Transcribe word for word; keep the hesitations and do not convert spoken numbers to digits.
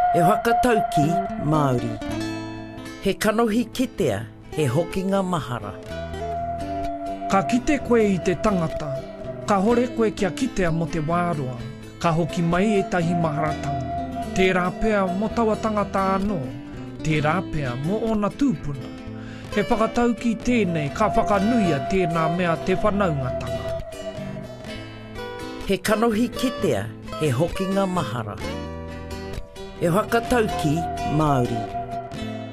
E whakatauki Māori. He kanohi kitea, he hokinga mahara. Ka kite koe i te tangata, ka hore koe kia kitea mo te wāroa, ka hoki mai e tahi maharatanga. Tērā pea mo taua tangata anō, tērā pea mo ona tūpuna. He whakatau ki tēnei ka whakanuia tēnā mea te whanaungatanga. He kanohi kitea, he hokinga mahara. E whakatauki Māori.